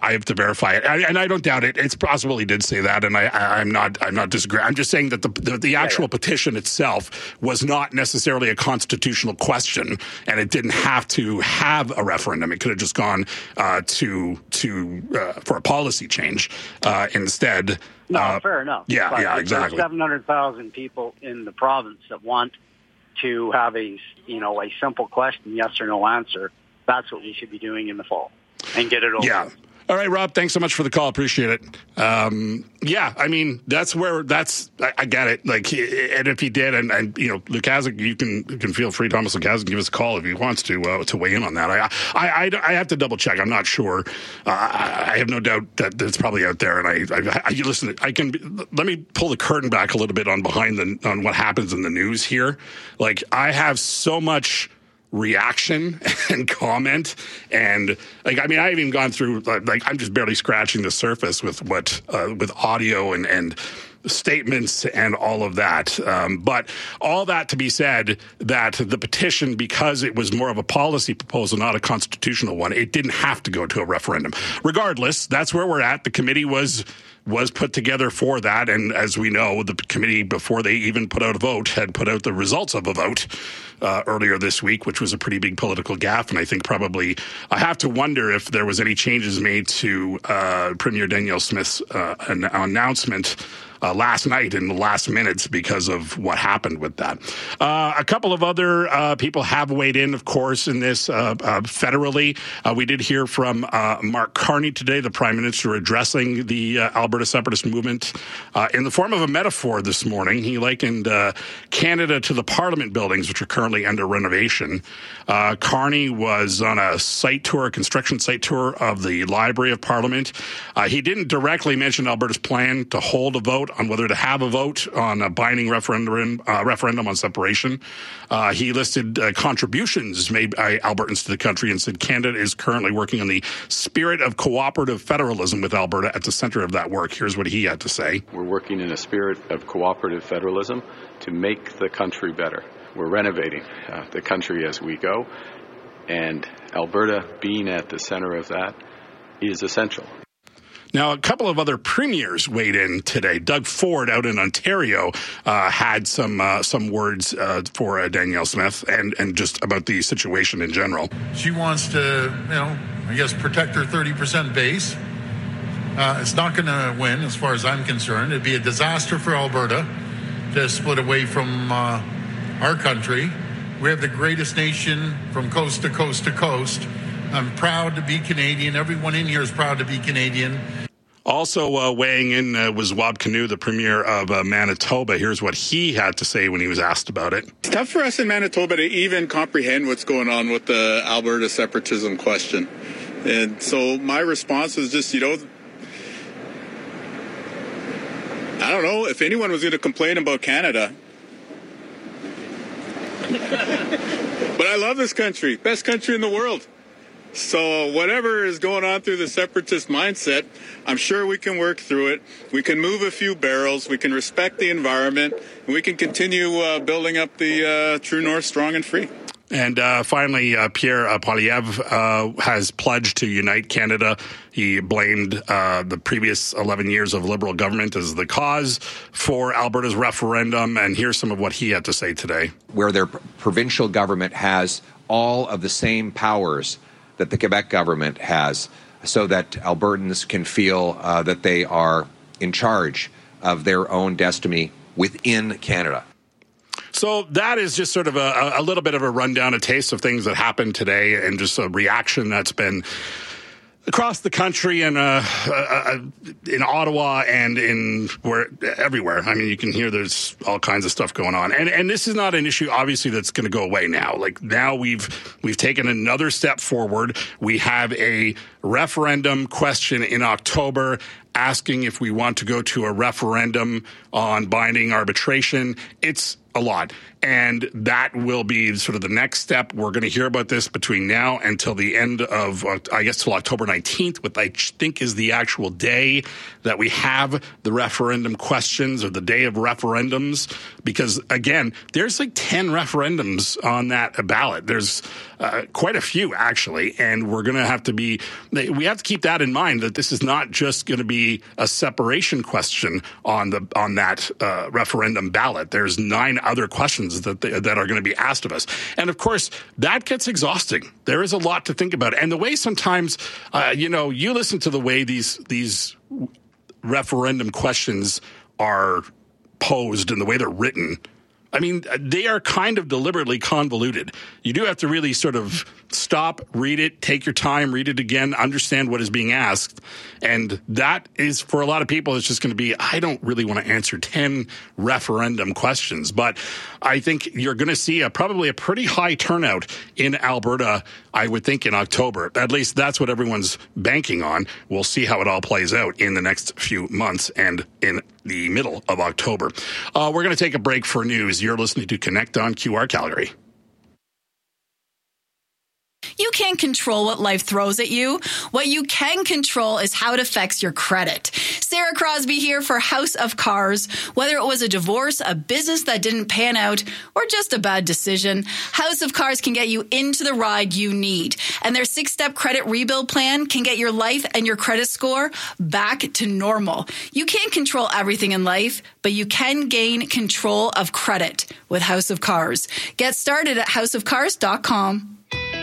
I have to verify it, and I don't doubt it. It's possible he did say that, and I'm not disagreeing. I'm just saying that the actual petition itself was not necessarily a constitutional question, and it didn't have to have a referendum. It could have just gone for a policy change instead. No, fair enough. Yeah, exactly. There's 700,000 people in the province that want to have a simple question, yes or no answer. That's what we should be doing in the fall and get it over. Yeah. All right, Rob, thanks so much for the call. Appreciate it. I mean, I get it. Like, and if he did, and Lukaszuk, you can feel free, Thomas Lukaszuk, give us a call if he wants to weigh in on that. I have to double check. I'm not sure. I have no doubt that it's probably out there. And I listen. Let me pull the curtain back a little bit on what happens in the news here. Like, I have so much reaction and comment, and I have even gone through, I'm just barely scratching the surface with with audio and statements and all of that. But all that to be said, that the petition, because it was more of a policy proposal, not a constitutional one, it didn't have to go to a referendum. Regardless, that's where we're at. The committee was put together for that, and as we know, the committee, before they even put out a vote, had put out the results of a vote earlier this week, which was a pretty big political gaffe. And I think probably I have to wonder if there was any changes made to Premier Danielle Smith's announcement last night in the last minutes because of what happened with that. A couple of other people have weighed in, of course, in this federally. We did hear from Mark Carney today, the Prime Minister, addressing the Alberta separatist movement in the form of a metaphor this morning. He likened Canada to the Parliament buildings, which are currently under renovation. Carney was on a construction site tour of the Library of Parliament. He didn't directly mention Alberta's plan to hold a vote on whether to have a vote on a binding referendum on separation. He listed contributions made by Albertans to the country and said Canada is currently working on the spirit of cooperative federalism with Alberta at the center of that work. Here's what he had to say. We're working in a spirit of cooperative federalism to make the country better. We're renovating the country as we go, and Alberta being at the center of that is essential. Now, a couple of other premiers weighed in today. Doug Ford out in Ontario had some words for Danielle Smith and just about the situation in general. She wants to, protect her 30% base. It's not going to win, as far as I'm concerned. It'd be a disaster for Alberta to split away from our country. We have the greatest nation from coast to coast to coast. I'm proud to be Canadian. Everyone in here is proud to be Canadian. Also weighing in was Wab Kinew, the Premier of Manitoba. Here's what he had to say when he was asked about it. It's tough for us in Manitoba to even comprehend what's going on with the Alberta separatism question. And so my response is just, I don't know, if anyone was going to complain about Canada. But I love this country, best country in the world. So whatever is going on through the separatist mindset, I'm sure we can work through it. We can move a few barrels. We can respect the environment. And we can continue building up the True North strong and free. And finally, Pierre Poilievre has pledged to unite Canada. He blamed the previous 11 years of Liberal government as the cause for Alberta's referendum. And here's some of what he had to say today. Where their provincial government has all of the same powers that the Quebec government has, so that Albertans can feel that they are in charge of their own destiny within Canada. So that is just sort of a little bit of a rundown, a taste of things that happened today, and just a reaction that's been across the country and in Ottawa and everywhere. I mean, you can hear there's all kinds of stuff going on, and this is not an issue, obviously, that's going to go away now. Like, now we've taken another step forward. We have a referendum question in October asking if we want to go to a referendum on binding arbitration. It's a lot. And that will be sort of the next step. We're going to hear about this between now until the end of, I guess, till October 19th, what I think is the actual day that we have the referendum questions, or the day of referendums. Because, again, there's like 10 referendums on that ballot. There's quite a few, actually. And we're going to have to we have to keep that in mind, that this is not just going to be a separation question on that referendum ballot. There's 9 other questions that are going to be asked of us. And of course, that gets exhausting. There is a lot to think about. And the way sometimes, you listen to the way these referendum questions are posed and the way they're written. I mean, they are kind of deliberately convoluted. You do have to really sort of stop, read it, take your time, read it again, understand what is being asked. And that is, for a lot of people, it's just going to be, I don't really want to answer 10 referendum questions. But I think you're going to see probably a pretty high turnout in Alberta, I would think, in October. At least that's what everyone's banking on. We'll see how it all plays out in the next few months and in the middle of October. We're going to take a break for news. You're listening to Connect on QR Calgary. You can't control what life throws at you. What you can control is how it affects your credit. Sarah Crosby here for House of Cars. Whether it was a divorce, a business that didn't pan out, or just a bad decision, House of Cars can get you into the ride you need. And their 6-step credit rebuild plan can get your life and your credit score back to normal. You can't control everything in life, but you can gain control of credit with House of Cars. Get started at houseofcars.com.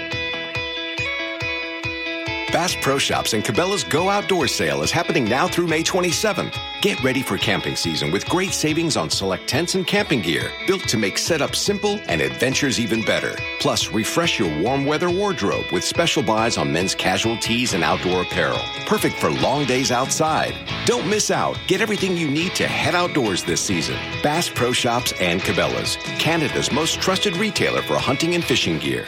Bass Pro Shops and Cabela's Go Outdoors sale is happening now through May 27th. Get ready for camping season with great savings on select tents and camping gear, built to make setup simple and adventures even better. Plus, refresh your warm weather wardrobe with special buys on men's casual tees and outdoor apparel. Perfect for long days outside. Don't miss out. Get everything you need to head outdoors this season. Bass Pro Shops and Cabela's, Canada's most trusted retailer for hunting and fishing gear.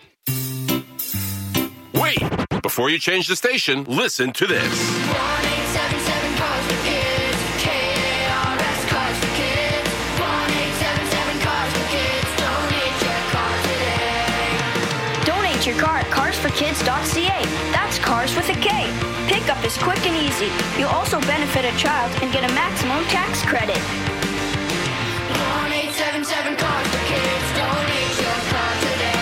Wait! Before you change the station, listen to this. 1-877 Cars for Kids. KRS Cars for Kids. 1-877 Cars for Kids. Donate your car today. Donate your car at carsforkids.ca. That's cars with a K. Pickup is quick and easy. You'll also benefit a child and get a maximum tax credit. 1-877 Cars for Kids. Donate your car today.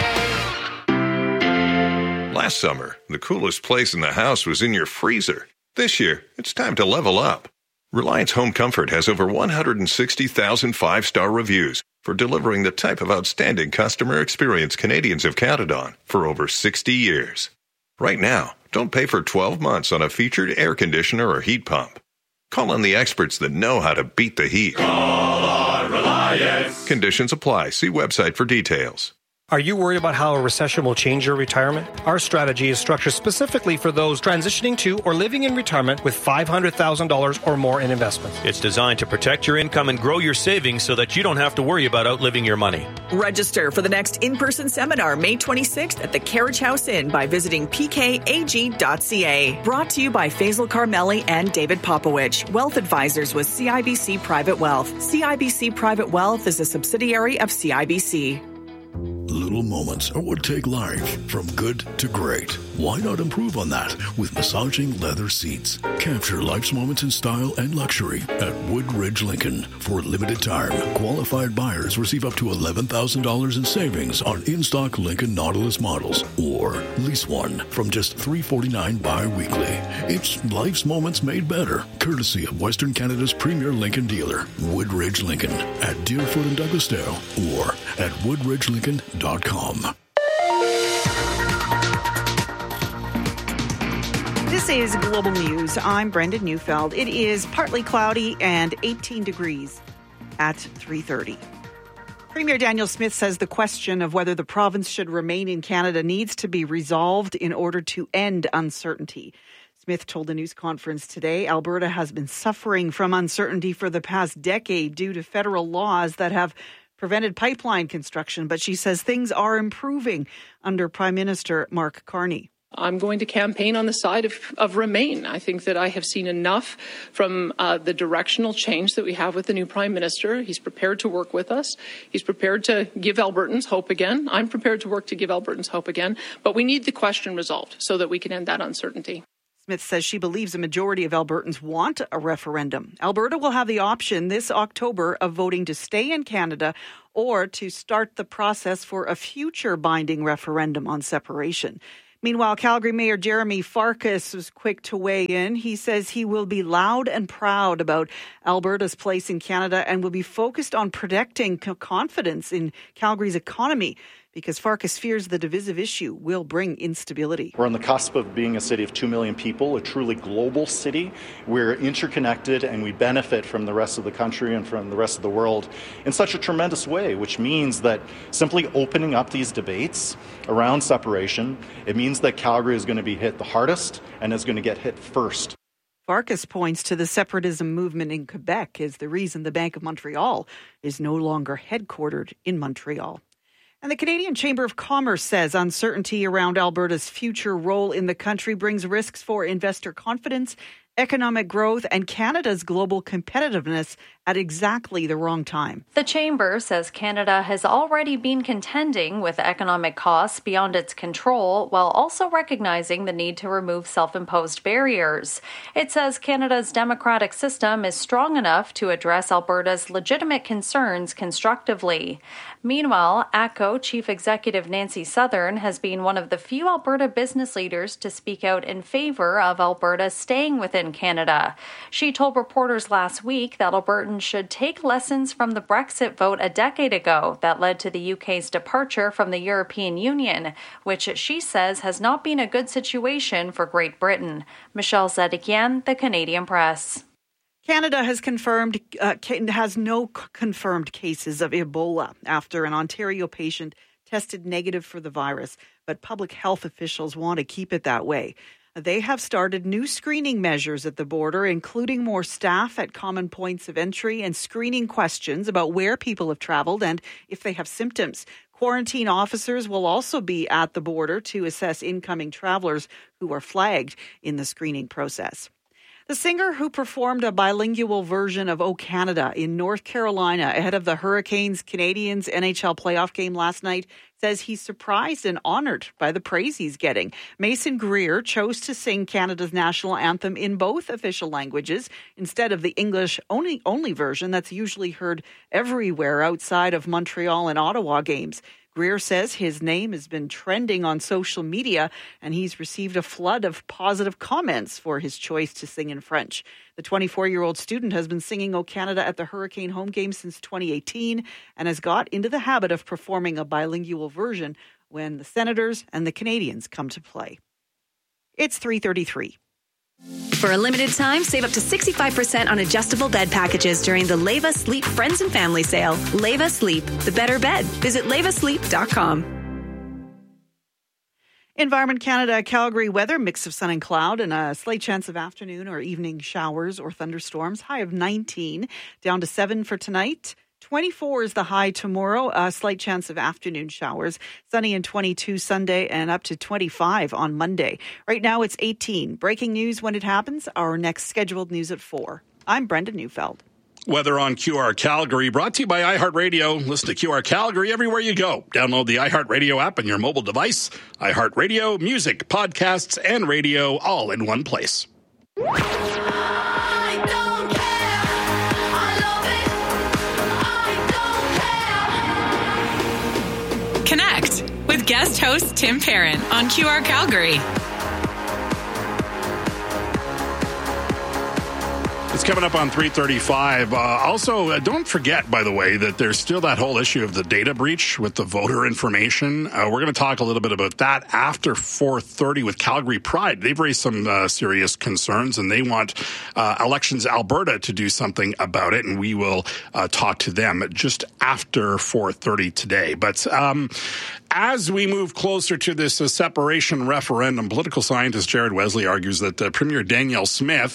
Last summer, the coolest place in the house was in your freezer. This year, it's time to level up. Reliance Home Comfort has over 160,000 5-star reviews for delivering the type of outstanding customer experience Canadians have counted on for over 60 years. Right now, don't pay for 12 months on a featured air conditioner or heat pump. Call on the experts that know how to beat the heat. Call on Reliance. Conditions apply. See website for details. Are you worried about how a recession will change your retirement? Our strategy is structured specifically for those transitioning to or living in retirement with $500,000 or more in investments. It's designed to protect your income and grow your savings so that you don't have to worry about outliving your money. Register for the next in-person seminar May 26th at the Carriage House Inn by visiting pkag.ca. Brought to you by Faisal Carmeli and David Popowich, Wealth Advisors with CIBC Private Wealth. CIBC Private Wealth is a subsidiary of CIBC. Little moments are what take life from good to great. Why not improve on that with massaging leather seats? Capture life's moments in style and luxury at Woodridge Lincoln. For a limited time, qualified buyers receive up to $11,000 in savings on in-stock Lincoln Nautilus models, or lease one from just $349 bi-weekly. It's life's moments made better, courtesy of Western Canada's premier Lincoln dealer, Woodridge Lincoln, at Deerfoot and Douglasdale, or at woodridgelincoln.com. This is Global News. I'm Brendan Neufeld. It is partly cloudy and 18 degrees at 3:30. Premier Daniel Smith says the question of whether the province should remain in Canada needs to be resolved in order to end uncertainty. Smith told a news conference today Alberta has been suffering from uncertainty for the past decade due to federal laws that have prevented pipeline construction, but she says things are improving under Prime Minister Mark Carney. I'm going to campaign on the side of Remain. I think that I have seen enough from the directional change that we have with the new Prime Minister. He's prepared to work with us. He's prepared to give Albertans hope again. I'm prepared to work to give Albertans hope again. But we need the question resolved so that we can end that uncertainty. Smith says she believes a majority of Albertans want a referendum. Alberta will have the option this October of voting to stay in Canada or to start the process for a future binding referendum on separation. Meanwhile, Calgary Mayor Jeremy Farkas was quick to weigh in. He says he will be loud and proud about Alberta's place in Canada and will be focused on protecting confidence in Calgary's economy, because Farkas fears the divisive issue will bring instability. We're on the cusp of being a city of 2 million people, a truly global city. We're interconnected and we benefit from the rest of the country and from the rest of the world in such a tremendous way, which means that simply opening up these debates around separation, it means that Calgary is going to be hit the hardest and is going to get hit first. Farkas points to the separatism movement in Quebec as the reason the Bank of Montreal is no longer headquartered in Montreal. And the Canadian Chamber of Commerce says uncertainty around Alberta's future role in the country brings risks for investor confidence, economic growth, and Canada's global competitiveness at exactly the wrong time. The Chamber says Canada has already been contending with economic costs beyond its control, while also recognizing the need to remove self-imposed barriers. It says Canada's democratic system is strong enough to address Alberta's legitimate concerns constructively. Meanwhile, ATCO Chief Executive Nancy Southern has been one of the few Alberta business leaders to speak out in favor of Alberta staying within Canada. She told reporters last week that Albertans should take lessons from the Brexit vote a decade ago that led to the UK's departure from the European Union, which she says has not been a good situation for Great Britain. Michelle Zedekian, The Canadian Press. Canada has no confirmed cases of Ebola after an Ontario patient tested negative for the virus, but public health officials want to keep it that way. They have started new screening measures at the border, including more staff at common points of entry and screening questions about where people have traveled and if they have symptoms. Quarantine officers will also be at the border to assess incoming travelers who are flagged in the screening process. The singer who performed a bilingual version of O Canada in North Carolina ahead of the Hurricanes-Canadiens NHL playoff game last night says he's surprised and honored by the praise he's getting. Mason Greer chose to sing Canada's national anthem in both official languages instead of the English-only version that's usually heard everywhere outside of Montreal and Ottawa games. Greer says his name has been trending on social media and he's received a flood of positive comments for his choice to sing in French. The 24-year-old student has been singing O Canada at the Hurricane home game since 2018 and has got into the habit of performing a bilingual version when the Senators and the Canadiens come to play. It's 3:33. For a limited time, save up to 65% on adjustable bed packages during the Leva Sleep Friends and Family Sale. Leva Sleep, the better bed. Visit levasleep.com. Environment Canada, Calgary weather, mix of sun and cloud and a slight chance of afternoon or evening showers or thunderstorms. High of 19, down to 7 for tonight. 24 is the high tomorrow, a slight chance of afternoon showers. Sunny and 22 Sunday and up to 25 on Monday. Right now it's 18. Breaking news when it happens. Our next scheduled news at 4. I'm Brenda Neufeld. Weather on QR Calgary, brought to you by iHeartRadio. Listen to QR Calgary everywhere you go. Download the iHeartRadio app on your mobile device. iHeartRadio, music, podcasts, and radio all in one place. Connect with guest host Tim Perrin on QR Calgary. It's coming up on 3:35. Also, don't forget, by the way, that there's still that whole issue of the data breach with the voter information. We're going to talk a little bit about that after 4:30 with Calgary Pride. They've raised some serious concerns, and they want Elections Alberta to do something about it, and we will talk to them just after 4:30 today. But as we move closer to this separation referendum, political scientist Jared Wesley argues that Premier Danielle Smith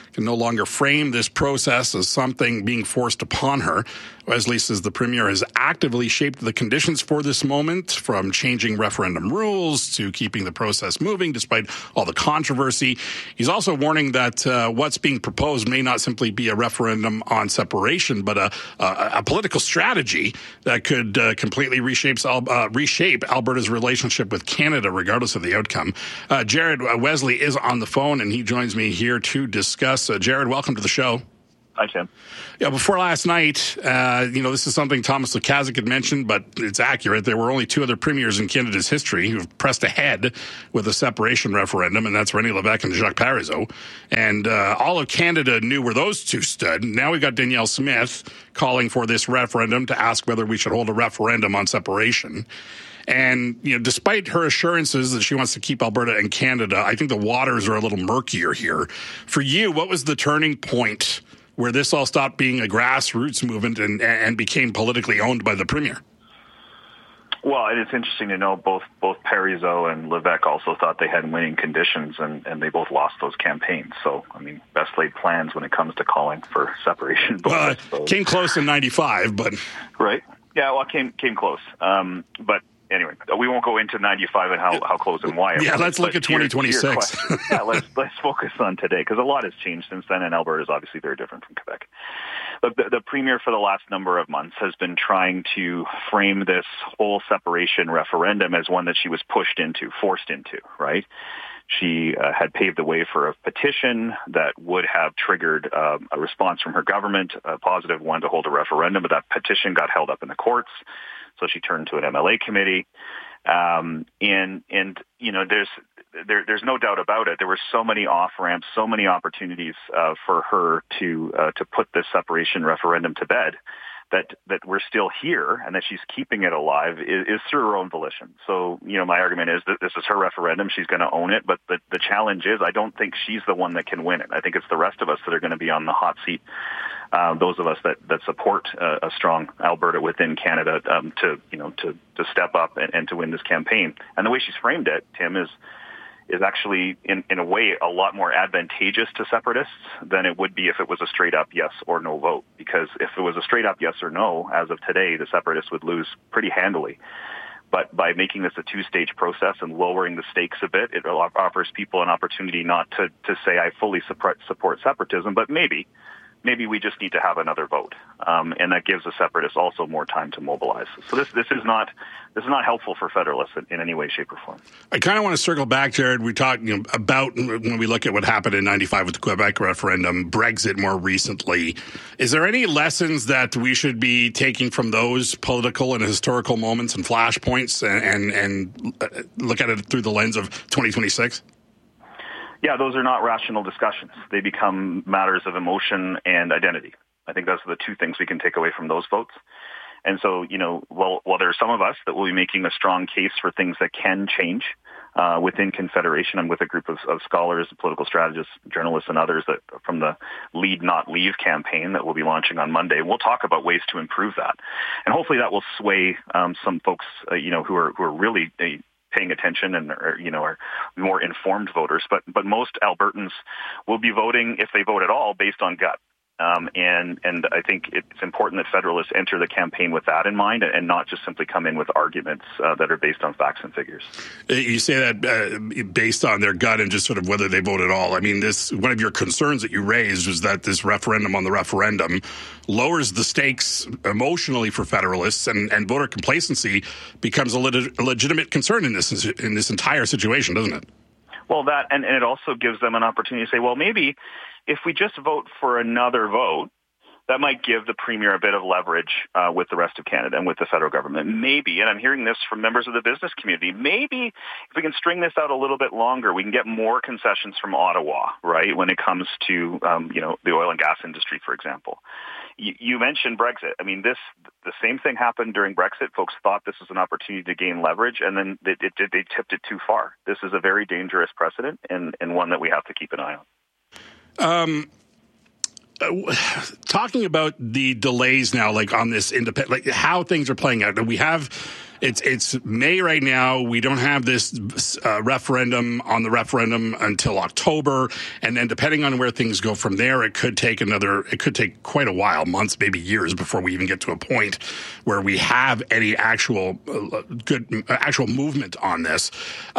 can no longer frame this process as something being forced upon her. Wesley says the Premier has actively shaped the conditions for this moment, from changing referendum rules to keeping the process moving despite all the controversy. He's also warning that what's being proposed may not simply be a referendum on separation, but a political strategy that could completely reshape Alberta's relationship with Canada, regardless of the outcome. Jared Wesley is on the phone, and he joins me here to discuss. Jared, welcome to the show. Hi, Tim. Yeah, before last night, this is something Thomas Lukaszuk had mentioned, but it's accurate. There were only two other premiers in Canada's history who have pressed ahead with a separation referendum, and that's René Lévesque and Jacques Parizeau. And all of Canada knew where those two stood. Now we've got Danielle Smith calling for this referendum to ask whether we should hold a referendum on separation. And, despite her assurances that she wants to keep Alberta and Canada, I think the waters are a little murkier here. For you, what was the turning point where this all stopped being a grassroots movement and became politically owned by the Premier? Well, it's interesting to know both Parizeau and Lévesque also thought they had winning conditions, and they both lost those campaigns. So, best laid plans when it comes to calling for separation. Well, it came close in 95, but... Right. Yeah, well, it came close. But anyway, we won't go into 95 and how close and why. Yeah, let's look at 2026. Yeah, let's focus on today, because a lot has changed since then, and Alberta is obviously very different from Quebec. But the Premier for the last number of months has been trying to frame this whole separation referendum as one that she was forced into, right? She had paved the way for a petition that would have triggered a response from her government, a positive one, to hold a referendum, but that petition got held up in the courts. So she turned to an MLA committee, and there's no doubt about it. There were so many off ramps, so many opportunities for her to put this separation referendum to bed, that we're still here, and that she's keeping it alive is through her own volition. So my argument is that this is her referendum; she's going to own it. But the challenge is, I don't think she's the one that can win it. I think it's the rest of us that are going to be on the hot seat. Those of us that support a strong Alberta within Canada to step up and to win this campaign. And the way she's framed it, Tim, is actually in a way a lot more advantageous to separatists than it would be if it was a straight up yes or no vote. Because if it was a straight up yes or no, as of today, the separatists would lose pretty handily. But by making this a two-stage process and lowering the stakes a bit, it offers people an opportunity not to say I fully support separatism, but maybe we just need to have another vote, and that gives the separatists also more time to mobilize. So this is not helpful for Federalists in any way, shape, or form. I kind of want to circle back, Jared. We talked about when we look at what happened in 95 with the Quebec referendum, Brexit more recently. Is there any lessons that we should be taking from those political and historical moments and flashpoints, and look at it through the lens of 2026? Yeah, those are not rational discussions. They become matters of emotion and identity. I think those are the two things we can take away from those votes. And so, while there are some of us that will be making a strong case for things that can change within Confederation, I'm with a group of scholars, political strategists, journalists, and others that from the Lead Not Leave campaign that we'll be launching on Monday. We'll talk about ways to improve that, and hopefully that will sway some folks, who are really paying attention and are more informed voters. But most Albertans will be voting, if they vote at all, based on gut. And I think it's important that Federalists enter the campaign with that in mind and not just simply come in with arguments that are based on facts and figures. You say that based on their gut and just sort of whether they vote at all. I mean, one of your concerns that you raised was that this referendum on the referendum lowers the stakes emotionally for Federalists, and voter complacency becomes a legitimate concern in this entire situation, doesn't it? Well, that and it also gives them an opportunity to say, well, maybe if we just vote for another vote, that might give the Premier a bit of leverage with the rest of Canada and with the federal government. Maybe, and I'm hearing this from members of the business community, maybe if we can string this out a little bit longer, we can get more concessions from Ottawa, right, when it comes to, the oil and gas industry, for example. You mentioned Brexit. I mean, the same thing happened during Brexit. Folks thought this was an opportunity to gain leverage, and then they tipped it too far. This is a very dangerous precedent and one that we have to keep an eye on. talking about the delays now, like on this independent, like how things are playing out. We have. It's May right now. We don't have this referendum on the referendum until October, and then depending on where things go from there, it could take quite a while, months, maybe years, before we even get to a point where we have any actual actual movement on this.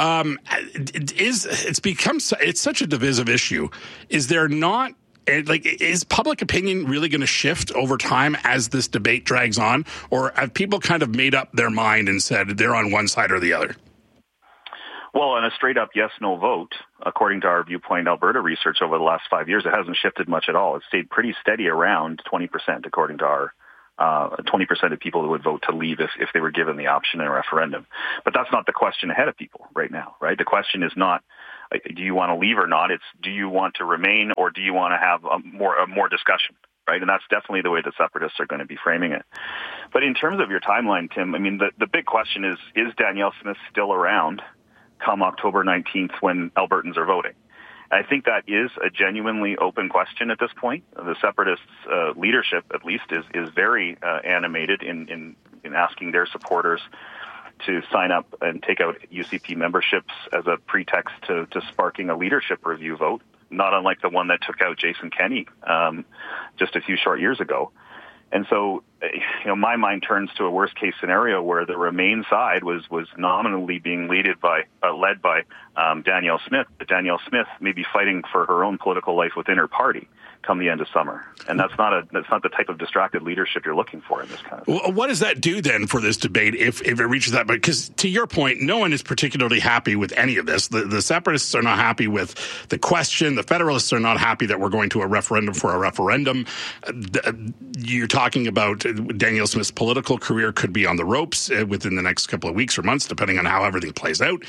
It's such a divisive issue. Is there not? Is public opinion really going to shift over time as this debate drags on, or have people kind of made up their mind and said they're on one side or the other? Well, on a straight-up yes-no vote, according to our Viewpoint Alberta research over the last 5 years, it hasn't shifted much at all. It's stayed pretty steady around 20%, according to our 20% of people who would vote to leave if they were given the option in a referendum. But that's not the question ahead of people right now, right? The question is not, do you want to leave or not? It's, do you want to remain, or do you want to have a more discussion, right? And that's definitely the way the separatists are going to be framing it. But in terms of your timeline, Tim, I mean, the big question is Danielle Smith still around come October 19th when Albertans are voting? I think that is a genuinely open question at this point. The separatists' leadership, at least, is very animated in asking their supporters to sign up and take out UCP memberships as a pretext to sparking a leadership review vote, not unlike the one that took out Jason Kenney just a few short years ago. And so, my mind turns to a worst-case scenario where the Remain side was nominally being led by Danielle Smith, but Danielle Smith may be fighting for her own political life within her party come the end of summer. And that's not the type of distracted leadership you're looking for in this kind of thing. Well, what does that do then for this debate if it reaches that? Because to your point, no one is particularly happy with any of this. The separatists are not happy with the question. The Federalists are not happy that we're going to a referendum for a referendum. You're talking about Danielle Smith's political career could be on the ropes within the next couple of weeks or months, depending on how everything plays out.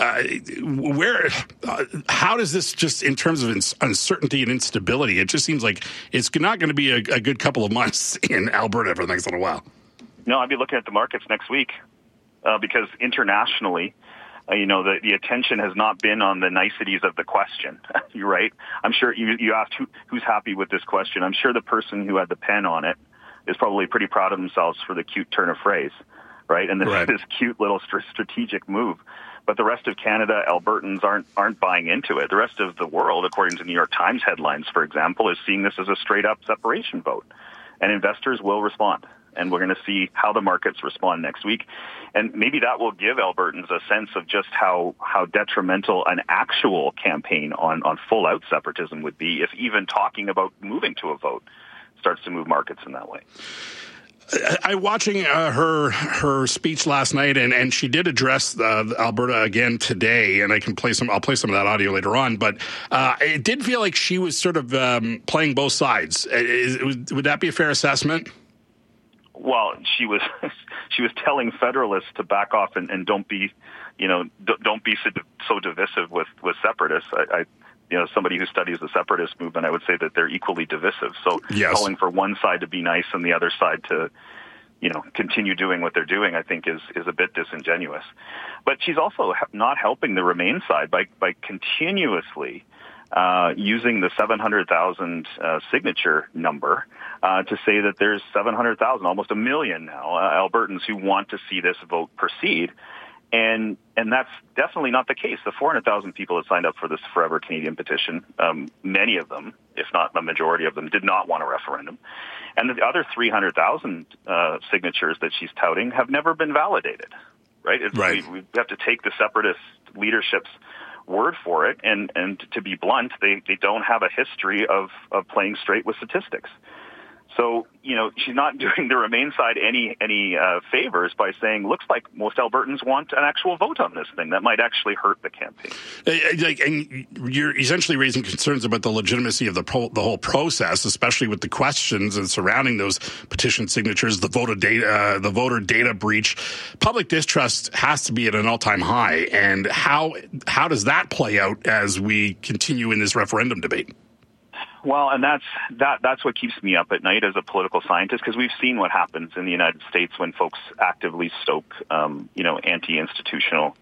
How does this, just in terms of uncertainty and instability, it just seems like it's not going to be a good couple of months in Alberta for the next little while. No, I'd be looking at the markets next week because internationally, the attention has not been on the niceties of the question. You're right. I'm sure you asked who's happy with this question. I'm sure the person who had the pen on it is probably pretty proud of themselves for the cute turn of phrase, right? And this cute little strategic move. But the rest of Canada, Albertans aren't buying into it. The rest of the world, according to New York Times headlines, for example, is seeing this as a straight-up separation vote. And investors will respond. And we're going to see how the markets respond next week. And maybe that will give Albertans a sense of just how detrimental an actual campaign on full-out separatism would be if even talking about moving to a vote starts to move markets in that way. I'm watching her speech last night, and she did address Alberta again today, and I'll play some of that audio later on. But it did feel like she was sort of playing both sides. Would that be a fair assessment? Well, she was telling Federalists to back off and don't be so divisive with separatists. Somebody who studies the separatist movement, I would say that they're equally divisive. So calling for one side to be nice and the other side to, continue doing what they're doing, I think is a bit disingenuous. But she's also not helping the Remain side by continuously using the 700,000 signature number to say that there's 700,000, almost 1 million now, Albertans who want to see this vote proceed. And that's definitely not the case. The 400,000 people that signed up for this Forever Canadian petition, many of them, if not the majority of them, did not want a referendum. And the other 300,000 signatures that she's touting have never been validated, right? We have to take the separatist leadership's word for it. And to be blunt, they don't have a history of playing straight with statistics. So, she's not doing the Remain side any favors by saying, looks like most Albertans want an actual vote on this thing. That might actually hurt the campaign. And you're essentially raising concerns about the legitimacy of the whole process, especially with the questions and surrounding those petition signatures, the voter data breach. Public distrust has to be at an all-time high. And how does that play out as we continue in this referendum debate? Well, and that's what keeps me up at night as a political scientist, because we've seen what happens in the United States when folks actively stoke, anti-institutional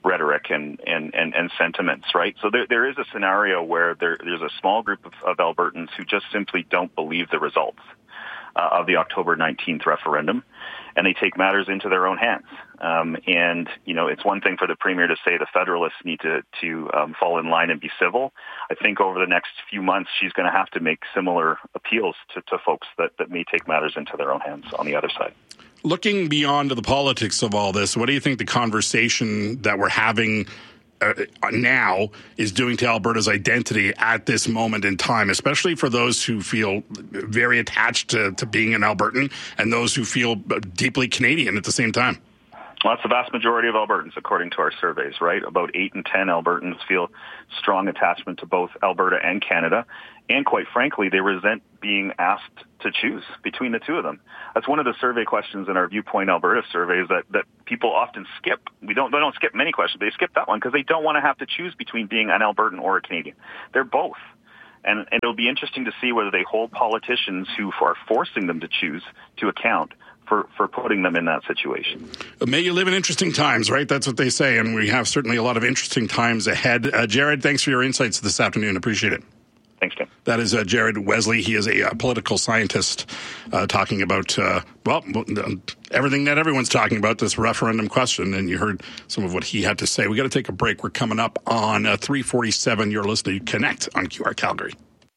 rhetoric and sentiments, right? So there is a scenario where there's a small group of Albertans who just simply don't believe the results of the October 19th referendum, and they take matters into their own hands. And, it's one thing for the Premier to say the Federalists need to fall in line and be civil. I think over the next few months, she's going to have to make similar appeals to folks that may take matters into their own hands on the other side. Looking beyond the politics of all this, what do you think the conversation that we're having now is doing to Alberta's identity at this moment in time, especially for those who feel very attached to being an Albertan and those who feel deeply Canadian at the same time? Well, that's the vast majority of Albertans, according to our surveys, right? About 8 in 10 Albertans feel strong attachment to both Alberta and Canada. And quite frankly, they resent being asked to choose between the two of them. That's one of the survey questions in our Viewpoint Alberta surveys that people often skip. They don't skip many questions. They skip that one because they don't want to have to choose between being an Albertan or a Canadian. They're both. And it'll be interesting to see whether they hold politicians who are forcing them to choose to account for putting them in that situation. May you live in interesting times, right? That's what they say, and we have certainly a lot of interesting times ahead. Jared, thanks for your insights this afternoon. Appreciate it. Thanks, Tim. That is Jared Wesley. He is a political scientist talking about, everything that everyone's talking about, this referendum question, and you heard some of what he had to say. We got to take a break. We're coming up on 3:47. You're listening to Connect on QR Calgary.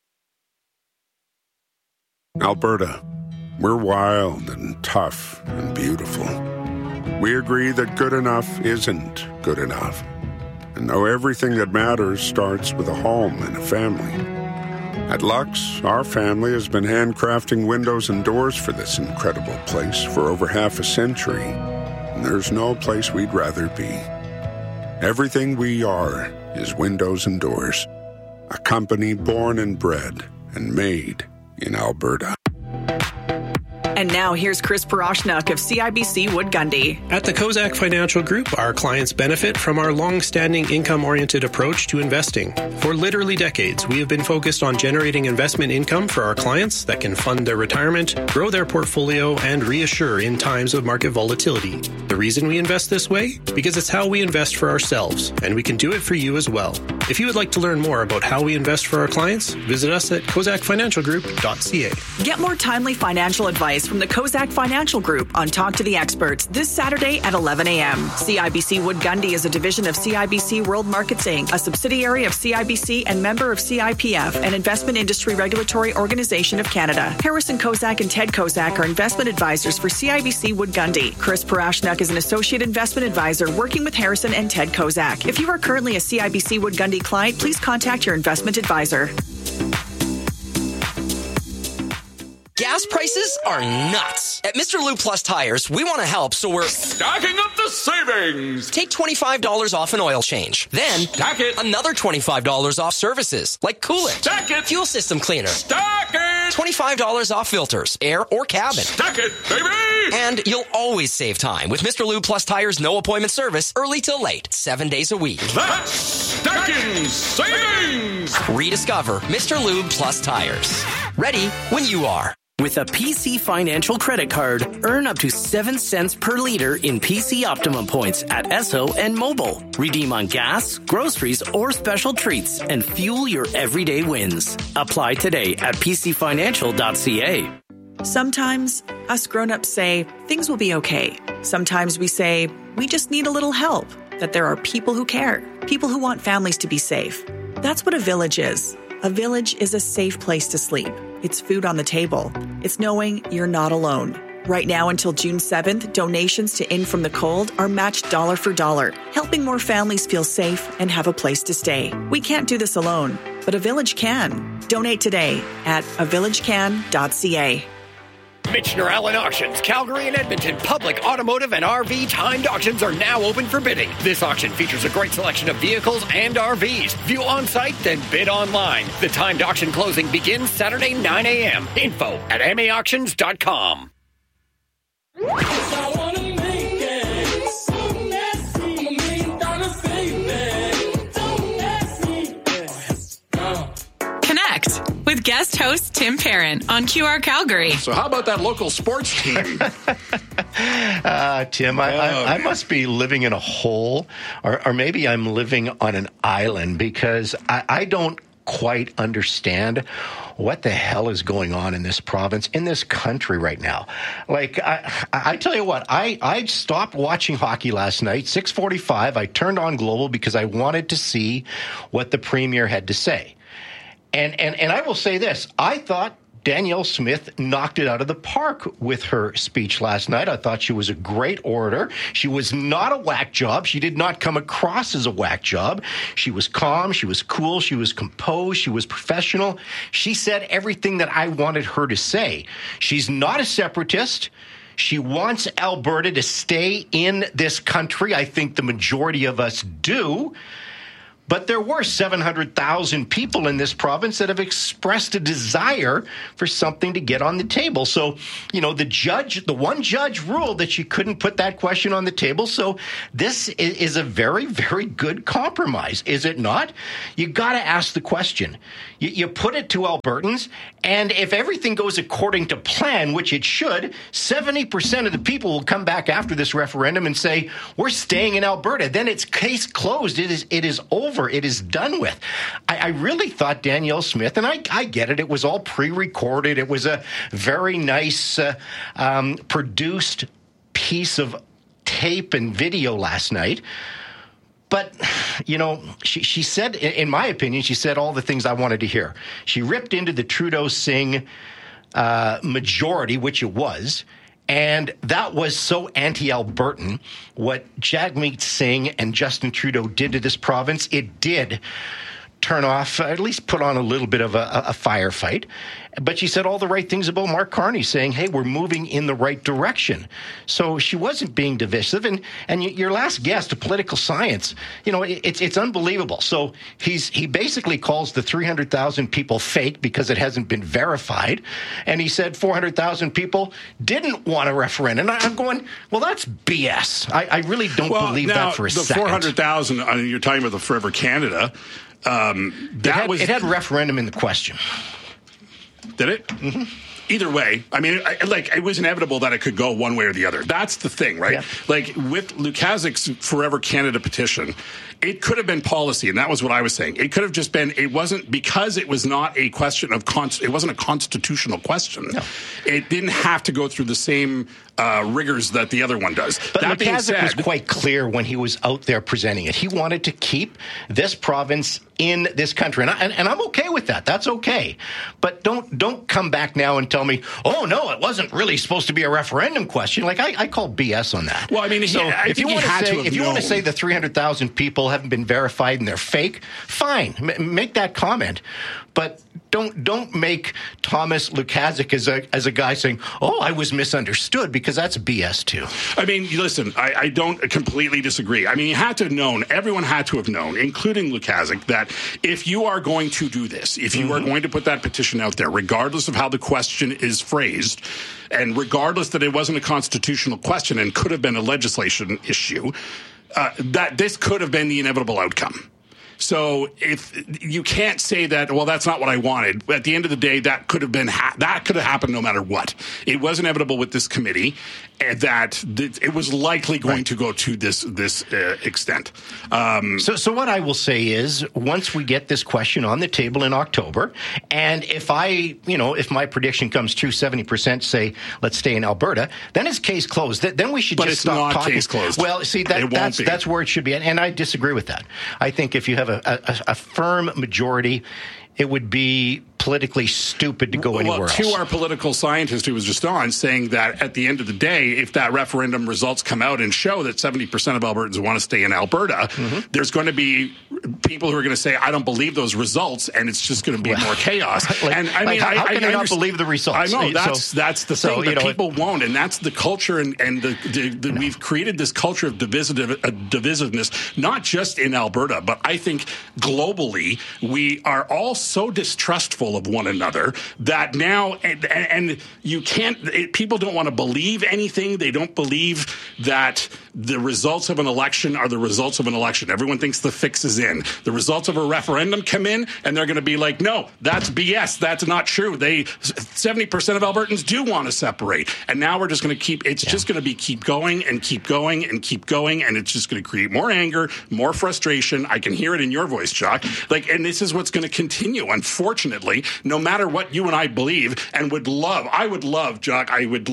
Alberta. We're wild and tough and beautiful. We agree that good enough isn't good enough. And know everything that matters starts with a home and a family. At Lux, our family has been handcrafting windows and doors for this incredible place for over half a century. And there's no place we'd rather be. Everything we are is windows and doors. A company born and bred and made in Alberta. And now here's Chris Parashnak of CIBC Wood Gundy. At the Kozak Financial Group, our clients benefit from our long-standing income-oriented approach to investing. For literally decades, we have been focused on generating investment income for our clients that can fund their retirement, grow their portfolio, and reassure in times of market volatility. The reason we invest this way? Because it's how we invest for ourselves, and we can do it for you as well. If you would like to learn more about how we invest for our clients, visit us at kozakfinancialgroup.ca. Get more timely financial advice from the Kozak Financial Group on Talk to the Experts this Saturday at 11 a.m. CIBC Wood Gundy is a division of CIBC World Markets Inc., a subsidiary of CIBC and member of CIPF, an investment industry regulatory organization of Canada. Harrison Kozak and Ted Kozak are investment advisors for CIBC Wood Gundy. Chris Parashnak is an associate investment advisor working with Harrison and Ted Kozak. If you are currently a CIBC Wood Gundy client, please contact your investment advisor. Gas prices are nuts. At Mr. Lube Plus Tires, we want to help, so we're stacking up the savings. Take $25 off an oil change. Then stack it. Another $25 off services, like coolant, stack it. Fuel system cleaner, stack it. $25 off filters, air or cabin. Stack it, baby. And you'll always save time with Mr. Lube Plus Tires' no appointment service, early till late, 7 days a week. That's stacking savings. Rediscover Mr. Lube Plus Tires. Ready when you are. With a PC Financial credit card, earn up to 7 cents per liter in PC Optimum points at Esso and Mobile. Redeem on gas, groceries, or special treats and fuel your everyday wins. Apply today at pcfinancial.ca. Sometimes us grown-ups say things will be okay. Sometimes we say we just need a little help, that there are people who care, people who want families to be safe. That's what a village is. A village is a safe place to sleep. It's food on the table. It's knowing you're not alone. Right now until June 7th, donations to In From the Cold are matched dollar for dollar, helping more families feel safe and have a place to stay. We can't do this alone, but a village can. Donate today at avillagecan.ca. Michener Allen Auctions, Calgary and Edmonton public automotive and RV timed auctions are now open for bidding. This auction features a great selection of vehicles and RVs. View on site, then bid online. The timed auction closing begins Saturday 9 a.m. Info at maauctions.com. Connect with guest host Tim Parent on QR Calgary. So how about that local sports team? Tim, I must be living in a hole, or maybe I'm living on an island, because I don't quite understand what the hell is going on in this province, in this country right now. Like, I tell you what, I stopped watching hockey last night, 6:45. I turned on Global because I wanted to see what the Premier had to say. And I will say this, I thought Danielle Smith knocked it out of the park with her speech last night. I thought she was a great orator. She was not a whack job. She did not come across as a whack job. She was calm. She was cool. She was composed. She was professional. She said everything that I wanted her to say. She's not a separatist. She wants Alberta to stay in this country. I think the majority of us do. But there were 700,000 people in this province that have expressed a desire for something to get on the table. So, the one judge ruled that she couldn't put that question on the table. So this is a very, very good compromise, is it not? You got to ask the question. You put it to Albertans, and if everything goes according to plan, which it should, 70% of the people will come back after this referendum and say, we're staying in Alberta. Then it's case closed. It is over. It is done with. I really thought Danielle Smith, and I get it, it was all pre-recorded. It was a very nice produced piece of tape and video last night. But, she said, in my opinion, she said all the things I wanted to hear. She ripped into the Trudeau-Singh majority, which it was. And that was so anti-Albertan. What Jagmeet Singh and Justin Trudeau did to this province, it did turn off, at least put on a little bit of a firefight. But she said all the right things about Mark Carney, saying, hey, we're moving in the right direction. So she wasn't being divisive. And your last guest, political science, it's unbelievable. So he basically calls the 300,000 people fake because it hasn't been verified. And he said 400,000 people didn't want a referendum. And I'm going, well, that's BS. I really don't believe that for a second. The 400,000, you're talking about the Forever Canada. It had referendum in the question. Did it? Mm-hmm. Either way, I mean, it was inevitable that it could go one way or the other. That's the thing, right? Yeah. Like with Lukaszyk's Forever Canada petition, it could have been policy, and that was what I was saying. It could have just been, it wasn't, because it was not a question of, it wasn't a constitutional question. No. It didn't have to go through the same rigors that the other one does. But Lukaszuk was quite clear when he was out there presenting it. He wanted to keep this province in this country, and I'm okay with that. That's okay. But don't come back now and tell me, oh no, it wasn't really supposed to be a referendum question. Like I call BS on that. Well, I mean, so if you want to say the 300,000 people haven't been verified and they're fake, fine, make that comment. But don't make Thomas Lukaszuk as a guy saying, oh, I was misunderstood, because that's BS too. I mean, listen, I don't completely disagree. I mean, you had to have known, everyone had to have known, including Lukaszuk, that if you are going to do this, if you are going to put that petition out there, regardless of how the question is phrased, and regardless that it wasn't a constitutional question and could have been a legislation issue, that this could have been the inevitable outcome. So if you can't say that, well, that's not what I wanted. At the end of the day, that could have been that could have happened no matter what. It was inevitable with this committee, and that it was likely going to go to this extent. So what I will say is, once we get this question on the table in October, and if my prediction comes true, 70% say let's stay in Alberta, then it's case closed. Then we should just stop talking. But it's not case closed. Well, see, that's where it should be, and I disagree with that. I think if you have a firm majority, it would be politically stupid to go anywhere else. To our political scientist who was just on, saying that at the end of the day, if that referendum results come out and show that 70% of Albertans want to stay in Alberta, there's going to be people who are going to say, I don't believe those results, and it's just going to be more chaos. And I mean, how can I not believe the results? I know, that's the thing, that people won't, and that's the culture, and we've created this culture of divisiveness, not just in Alberta, but I think globally, we are all so distrustful of one another that now, and you can't, people don't want to believe anything. They don't believe that the results of an election are the results of an election. Everyone thinks the fix is in. The results of a referendum come in, and they're going to be like, no, that's BS. That's not true. 70% of Albertans do want to separate. And now we're just going to just going to keep going and keep going and keep going. And it's just going to create more anger, more frustration. I can hear it in your voice, Jock. And this is what's going to continue, unfortunately, no matter what you and I believe and I would love, Jock,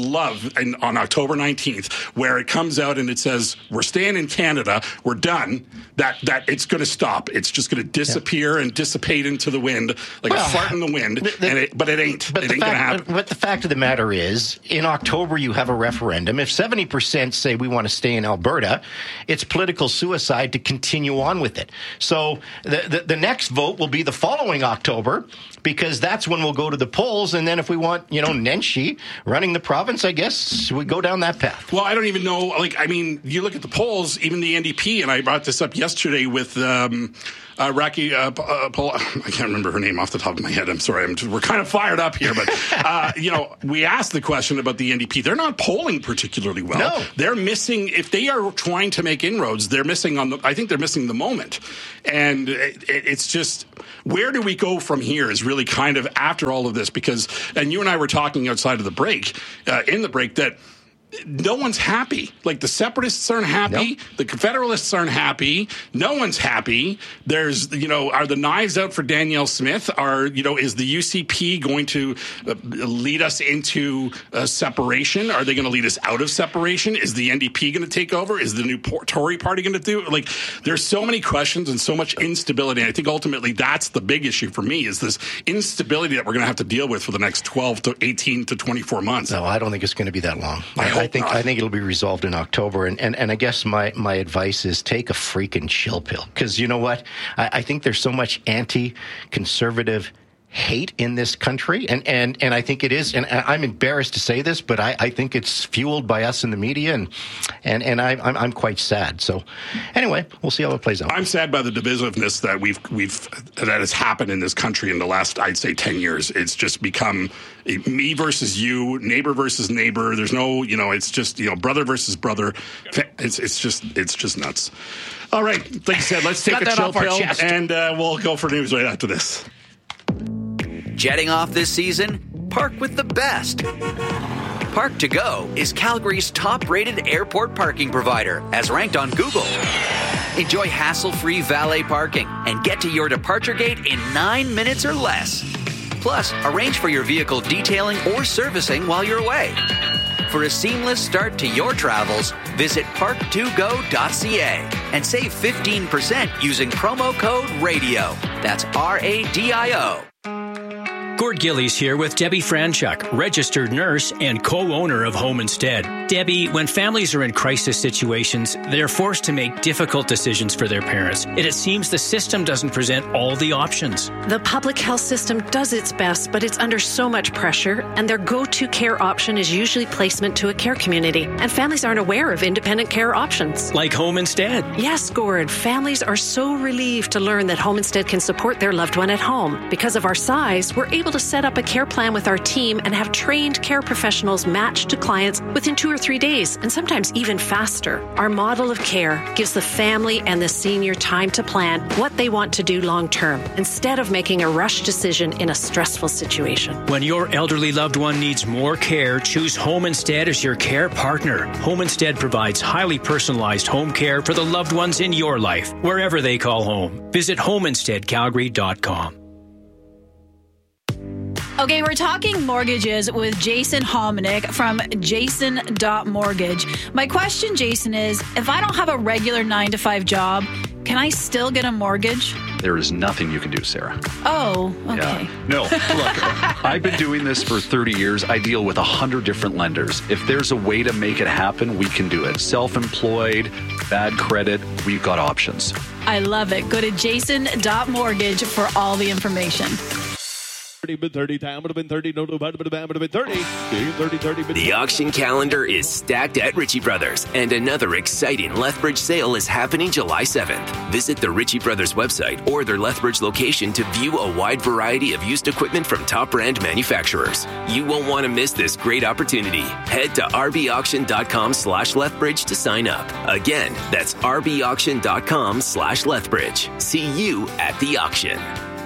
on October 19th, where it comes out and it says, we're staying in Canada, we're done, that it's going to stop. It's just going to disappear and dissipate into the wind like a fart in the wind. But it ain't. It ain't going to happen. But the fact of the matter is, in October, you have a referendum. If 70% say we want to stay in Alberta, it's political suicide to continue on with it. So the next vote will be the following October, because that's when we'll go to the polls. And then if we want, Nenshi running the province, I guess we go down that path. Well, I don't even know. You look at the polls, even the NDP, and I brought this up yesterday with Raki, I can't remember her name off the top of my head. I'm sorry. We're kind of fired up here, but we asked the question about the NDP. They're not polling particularly well. No. They're missing, if they are trying to make inroads, they're missing I think they're missing the moment. And it's just, where do we go from here is really kind of after all of this, and you and I were talking outside of the break, that no one's happy. Like, the separatists aren't happy. Nope. The Confederalists aren't happy. No one's happy. There's, are the knives out for Danielle Smith? Is the UCP going to lead us into separation? Are they going to lead us out of separation? Is the NDP going to take over? Is the new Tory party going to do it? Like, there's so many questions and so much instability. And I think ultimately that's the big issue for me, is this instability that we're going to have to deal with for the next 12 to 18 to 24 months. No, I don't think it's going to be that long. I think it'll be resolved in October. And I guess my advice is take a freaking chill pill. Because you know what? I think there's so much anti-conservative hate in this country, and I think it is, and I'm embarrassed to say this, but I think it's fueled by us in the media, and I'm quite sad. So anyway, we'll see how it plays out. I'm sad by the divisiveness that that has happened in this country in the last, I'd say, 10 years. It's just become me versus you, neighbor versus neighbor. There's no, it's just, brother versus brother. It's just nuts. All right, like I said, let's take a chill pill, and we'll go for news right after this. Jetting off this season? Park with the best. Park to Go is Calgary's top-rated airport parking provider, as ranked on Google. Enjoy hassle-free valet parking and get to your departure gate in 9 minutes or less. Plus, arrange for your vehicle detailing or servicing while you're away. For a seamless start to your travels, visit park2go.ca and save 15% using promo code RADIO. That's RADIO. Gord Gillies here with Debbie Franchuk, registered nurse and co-owner of Home Instead. Debbie, when families are in crisis situations, they're forced to make difficult decisions for their parents, and it seems the system doesn't present all the options. The public health system does its best, but it's under so much pressure, and their go-to care option is usually placement to a care community, and families aren't aware of independent care options. Like Home Instead. Yes, Gord. Families are so relieved to learn that Home Instead can support their loved one at home. Because of our size, we're able to set up a care plan with our team and have trained care professionals matched to clients within 2 or 3 days, and sometimes even faster. Our model of care gives the family and the senior time to plan what they want to do long term, instead of making a rush decision in a stressful situation. When your elderly loved one needs more care, choose Home Instead as your care partner. Home Instead provides highly personalized home care for the loved ones in your life, wherever they call home. Visit homeinsteadcalgary.com. Okay, we're talking mortgages with Jason Hominick from jason.mortgage. My question, Jason, is if I don't have a regular 9-to-5 job, can I still get a mortgage? There is nothing you can do, Sarah. Oh, okay. Yeah. No, look, I've been doing this for 30 years. I deal with 100 different lenders. If there's a way to make it happen, we can do it. Self-employed, bad credit, we've got options. I love it. Go to jason.mortgage for all the information. 30, time would have been 30, no, would have been 30. 30. The auction calendar is stacked at Ritchie Brothers, and another exciting Lethbridge sale is happening July 7th. Visit the Ritchie Brothers website or their Lethbridge location to view a wide variety of used equipment from top brand manufacturers. You won't want to miss this great opportunity. Head to rbauction.com/Lethbridge to sign up. Again, that's rbauction.com/Lethbridge. See you at the auction.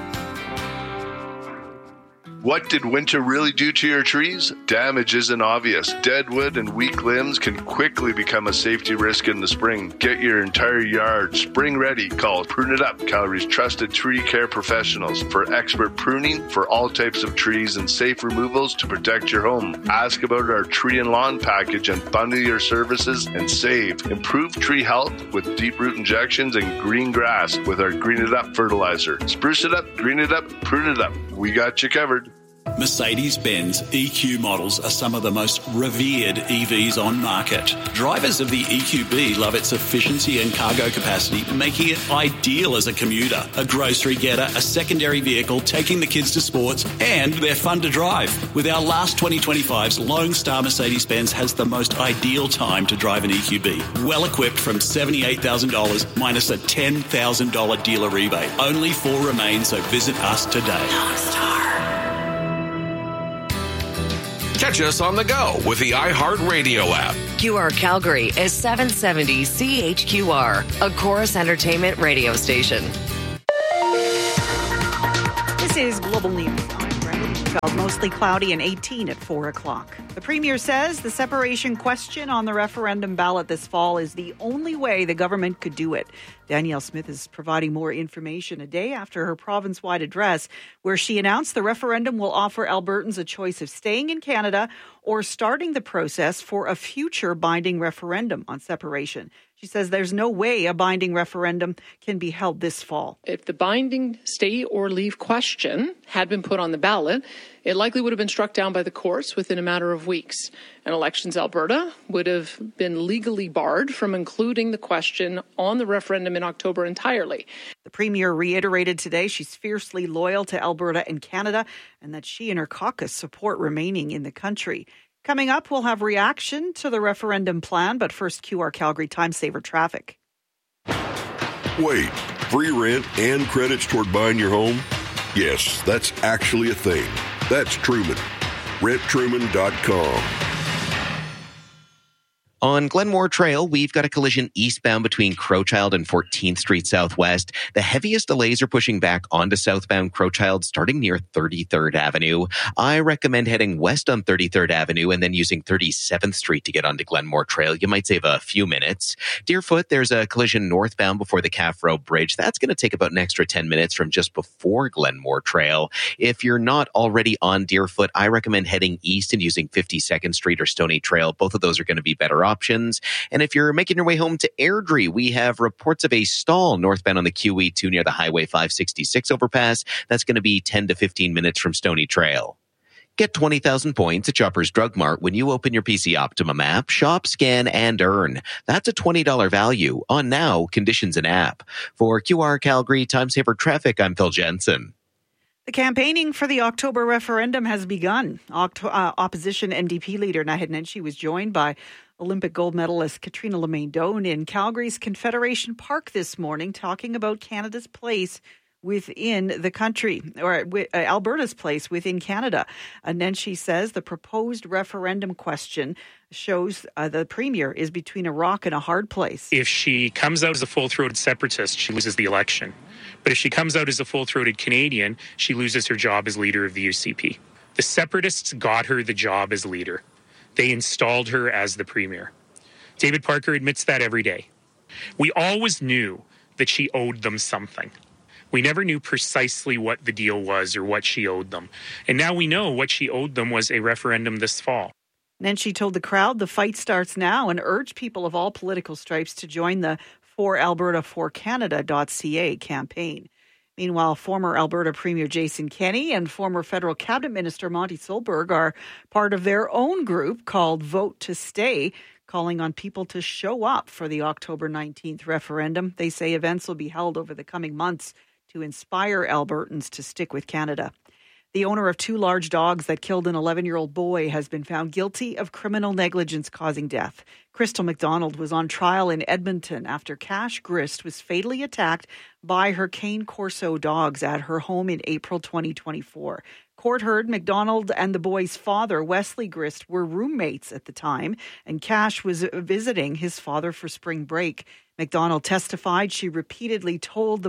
What did winter really do to your trees? Damage isn't obvious. Dead wood and weak limbs can quickly become a safety risk in the spring. Get your entire yard spring ready. Call Prune It Up, Calgary's trusted tree care professionals, for expert pruning for all types of trees and safe removals to protect your home. Ask about our tree and lawn package and bundle your services and save. Improve tree health with deep root injections and green grass with our Green It Up fertilizer. Spruce it up, green it up, prune it up. We got you covered. Mercedes-Benz EQ models are some of the most revered EVs on market. Drivers of the EQB love its efficiency and cargo capacity, making it ideal as a commuter, a grocery getter, a secondary vehicle, taking the kids to sports, and they're fun to drive. With our last 2025s, Lone Star Mercedes-Benz has the most ideal time to drive an EQB. Well equipped from $78,000 minus a $10,000 dealer rebate. Only 4 remain, so visit us today. Lone Star. Catch us on the go with the iHeartRadio app. QR Calgary is 770 CHQR, a Chorus Entertainment radio station. This is Global News. I'm Brenda Neufeld. Mostly cloudy and 18 at 4 o'clock. The Premier says the separation question on the referendum ballot this fall is the only way the government could do it. Danielle Smith is providing more information a day after her province-wide address, where she announced the referendum will offer Albertans a choice of staying in Canada or starting the process for a future binding referendum on separation. She says there's no way a binding referendum can be held this fall. If the binding stay or leave question had been put on the ballot, it likely would have been struck down by the courts within a matter of weeks. And Elections Alberta would have been legally barred from including the question on the referendum in October entirely. The Premier reiterated today she's fiercely loyal to Alberta and Canada and that she and her caucus support remaining in the country. Coming up, we'll have reaction to the referendum plan, but first, QR Calgary Time Saver traffic. Wait, free rent and credits toward buying your home? Yes, that's actually a thing. That's Truman. RentTruman.com. On Glenmore Trail, we've got a collision eastbound between Crowchild and 14th Street Southwest. The heaviest delays are pushing back onto southbound Crowchild starting near 33rd Avenue. I recommend heading west on 33rd Avenue and then using 37th Street to get onto Glenmore Trail. You might save a few minutes. Deerfoot, there's a collision northbound before the Calf Road Bridge. That's going to take about an extra 10 minutes from just before Glenmore Trail. If you're not already on Deerfoot, I recommend heading east and using 52nd Street or Stony Trail. Both of those are going to be better options. And if you're making your way home to Airdrie, we have reports of a stall northbound on the QE2 near the Highway 566 overpass. That's going to be 10 to 15 minutes from Stony Trail. Get 20,000 points at Shoppers Drug Mart when you open your PC Optimum app. Shop, scan, and earn. That's a $20 value on now, conditions, and app. For QR Calgary Time Saver Traffic, I'm Phil Jensen. The campaigning for the October referendum has begun. Opposition NDP leader Naheed Nenshi was joined by Olympic gold medalist Katrina Lemaine-Doan in Calgary's Confederation Park this morning, talking about Canada's place within the country, or Alberta's place within Canada. Nenshi says the proposed referendum question shows the Premier is between a rock and a hard place. If she comes out as a full-throated separatist, she loses the election. But if she comes out as a full-throated Canadian, she loses her job as leader of the UCP. The separatists got her the job as leader. They installed her as the Premier. David Parker admits that every day. We always knew that she owed them something. We never knew precisely what the deal was or what she owed them. And now we know what she owed them was a referendum this fall. Then she told the crowd the fight starts now and urged people of all political stripes to join the ForAlberta4Canada.ca campaign. Meanwhile, former Alberta Premier Jason Kenney and former federal cabinet minister Monty Solberg are part of their own group called Vote to Stay, calling on people to show up for the October 19th referendum. They say events will be held over the coming months to inspire Albertans to stick with Canada. The owner of 2 large dogs that killed an 11-year-old boy has been found guilty of criminal negligence causing death. Crystal McDonald was on trial in Edmonton after Cash Grist was fatally attacked by her Cane Corso dogs at her home in April 2024. Court heard McDonald and the boy's father, Wesley Grist, were roommates at the time, and Cash was visiting his father for spring break. McDonald testified she repeatedly told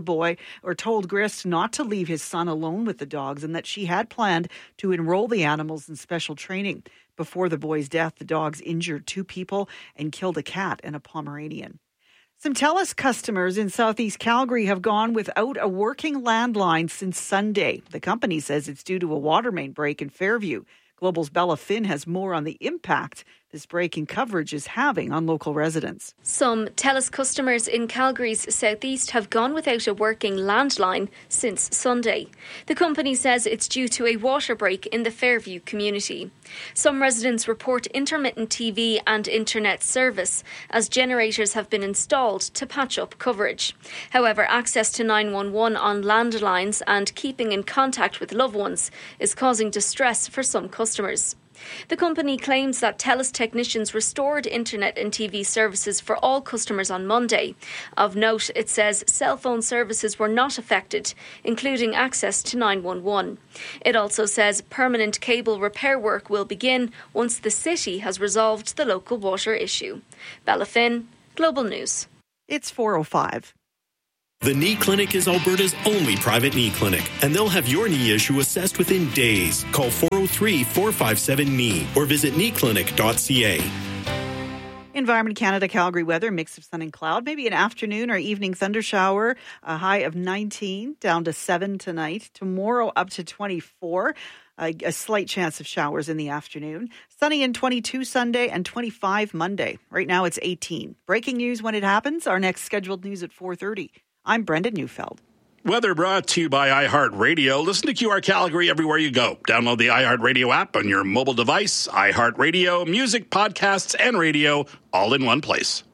Grist not to leave his son alone with the dogs and that she had planned to enroll the animals in special training. Before the boy's death, the dogs injured 2 people and killed a cat and a Pomeranian. Some TELUS customers in southeast Calgary have gone without a working landline since Sunday. The company says it's due to a water main break in Fairview. Global's Bella Finn has more on the impact this break in coverage is having on local residents. Some TELUS customers in Calgary's southeast have gone without a working landline since Sunday. The company says it's due to a water break in the Fairview community. Some residents report intermittent TV and internet service as generators have been installed to patch up coverage. However, access to 911 on landlines and keeping in contact with loved ones is causing distress for some customers. The company claims that TELUS technicians restored internet and TV services for all customers on Monday. Of note, it says cell phone services were not affected, including access to 911. It also says permanent cable repair work will begin once the city has resolved the local water issue. Bella Finn, Global News. It's 4:05. The Knee Clinic is Alberta's only private knee clinic, and they'll have your knee issue assessed within days. Call 403-457-KNEE or visit kneeclinic.ca. Environment Canada Calgary weather, mix of sun and cloud, maybe an afternoon or evening thundershower, a high of 19, down to 7 tonight. Tomorrow up to 24, a slight chance of showers in the afternoon. Sunny and 22 Sunday and 25 Monday. Right now it's 18. Breaking news when it happens. Our next scheduled news at 4:30. I'm Brendan Neufeld. Weather brought to you by iHeartRadio. Listen to QR Calgary everywhere you go. Download the iHeartRadio app on your mobile device. iHeartRadio, music, podcasts, and radio all in one place.